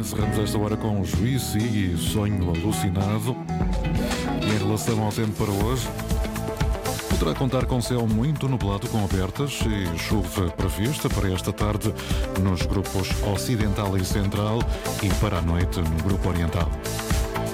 encerramos esta hora com o Juízo e Sonho Alucinado. E em relação ao tempo para hoje, poderá contar com céu muito nublado com abertas e chuva prevista para esta tarde nos grupos Ocidental e Central e para a noite no grupo Oriental.